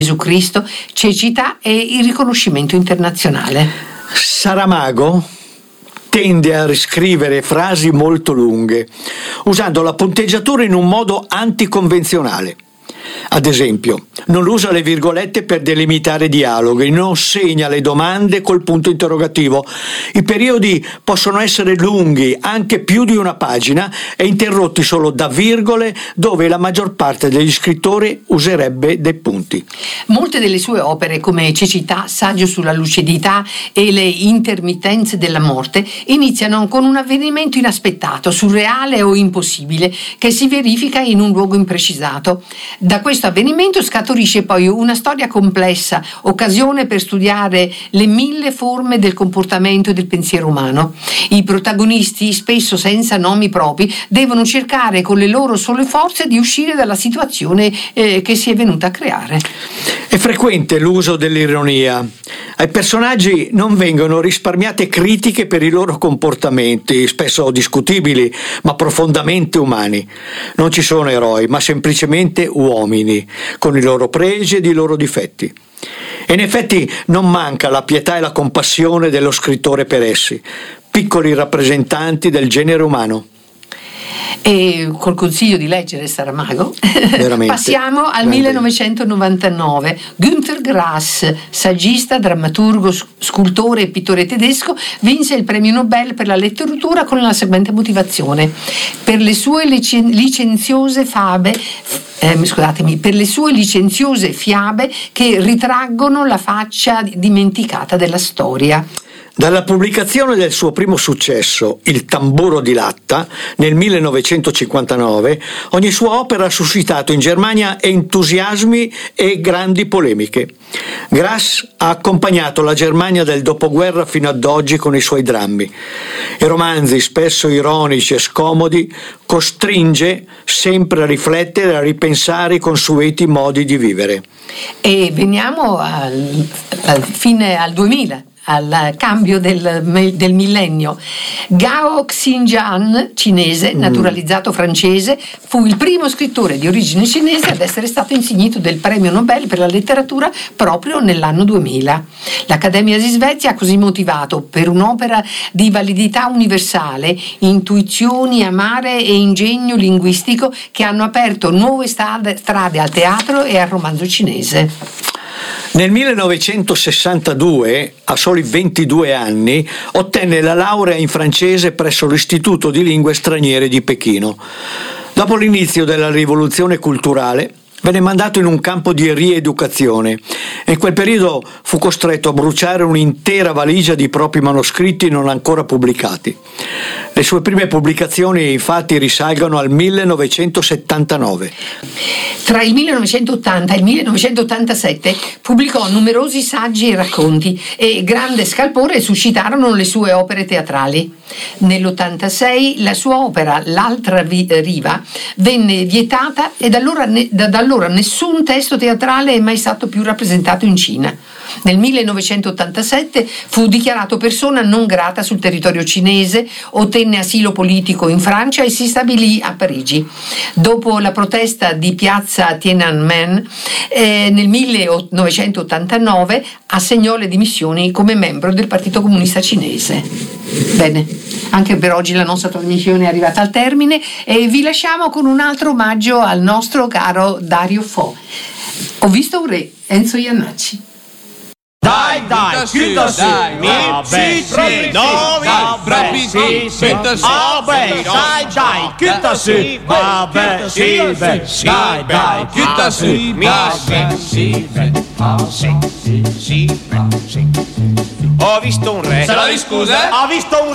Gesù Cristo, cecità e il riconoscimento internazionale. Saramago tende a riscrivere frasi molto lunghe, usando la punteggiatura in un modo anticonvenzionale. Ad esempio, non usa le virgolette per delimitare dialoghi, non segna le domande col punto interrogativo. I periodi possono essere lunghi, anche più di una pagina, e interrotti solo da virgole, dove la maggior parte degli scrittori userebbe dei punti. Molte delle sue opere, come Cecità, Saggio sulla lucidità e Le intermittenze della morte, iniziano con un avvenimento inaspettato, surreale o impossibile, che si verifica in un luogo imprecisato. Da questo avvenimento scaturisce poi una storia complessa, occasione per studiare le 1000 forme del comportamento e del pensiero umano. I protagonisti, spesso senza nomi propri, devono cercare con le loro sole forze di uscire dalla situazione che si è venuta a creare. È frequente l'uso dell'ironia. Ai personaggi non vengono risparmiate critiche per i loro comportamenti, spesso discutibili, ma profondamente umani. Non ci sono eroi, ma semplicemente uomini, con i loro pregi ed i loro difetti. E in effetti non manca la pietà e la compassione dello scrittore per essi, piccoli rappresentanti del genere umano. E col consiglio di leggere Saramago passiamo al veramente. 1999. Günter Grass, saggista, drammaturgo, scultore e pittore tedesco, vinse il premio Nobel per la letteratura con la seguente motivazione: per le sue licenziose fiabe che ritraggono la faccia dimenticata della storia. Dalla pubblicazione del suo primo successo, Il tamburo di latta, nel 1959, ogni sua opera ha suscitato in Germania entusiasmi e grandi polemiche. Grass ha accompagnato la Germania del dopoguerra fino ad oggi con i suoi drammi. I romanzi, spesso ironici e scomodi, costringe sempre a riflettere e a ripensare i consueti modi di vivere. E veniamo al 2000. Al cambio del millennio. Gao Xinjiang, cinese, naturalizzato francese, fu il primo scrittore di origine cinese ad essere stato insignito del premio Nobel per la letteratura proprio nell'anno 2000. L'Accademia di Svezia ha così motivato: per un'opera di validità universale, intuizioni amare e ingegno linguistico che hanno aperto nuove strade al teatro e al romanzo cinese. Nel 1962, a soli 22 anni, ottenne la laurea in francese presso l'Istituto di Lingue Straniere di Pechino. Dopo l'inizio della rivoluzione culturale, venne mandato in un campo di rieducazione e in quel periodo fu costretto a bruciare un'intera valigia di propri manoscritti non ancora pubblicati. Le sue prime pubblicazioni infatti risalgono al 1979. Tra il 1980 e il 1987 pubblicò numerosi saggi e racconti e grande scalpore suscitarono le sue opere teatrali. Nell'86 la sua opera L'altra riva venne vietata e da allora nessun testo teatrale è mai stato più rappresentato in Cina. Nel 1987 fu dichiarato persona non grata sul territorio cinese, ottenne asilo politico in Francia e si stabilì a Parigi. Dopo la protesta di piazza Tiananmen, nel 1989 assegnò le dimissioni come membro del Partito Comunista Cinese. Bene, anche per oggi la nostra trasmissione è arrivata al termine e vi lasciamo con un altro omaggio al nostro caro Dario Fo. Ho visto un re, Enzo Iannacci. Dai, chiuda su, sì, vabbè, chiuda su, vabbè, sì, dai, chiuda su, ho visto un re. Se la scusa? Ho visto un